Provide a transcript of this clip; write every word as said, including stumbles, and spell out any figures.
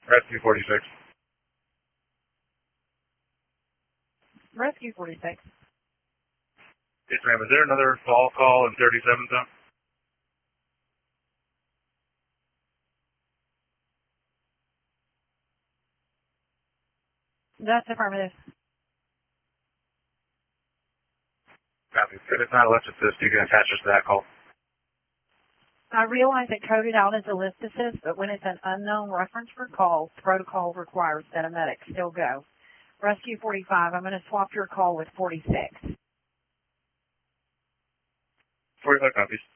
Rescue forty-six. Rescue forty-six. Yes, ma'am. Is there another fall call in thirty-seven, son? That's affirmative. Copy. If it's not a left assist, you can attach us to that call. I realize it coded out as a list assist, but when it's an unknown reference for calls, protocol requires that a medic still go. Rescue forty-five, I'm going to swap your call with forty-six. forty-five copies.